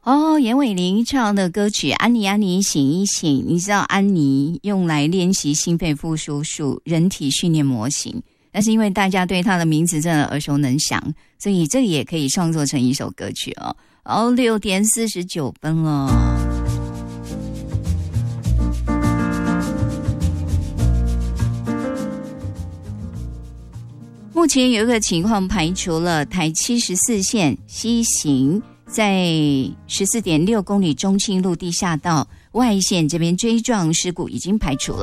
严伟玲唱的歌曲《安妮安妮醒一醒》，你知道安妮用来练习心肺复苏术人体训练模型，但是因为大家对她的名字真的耳熟能详，所以这个也可以创作成一首歌曲哦。6点49分了。目前有一个情况排除了，台74线西行在14.6公里中清路地下道外线这边追撞事故已经排除了。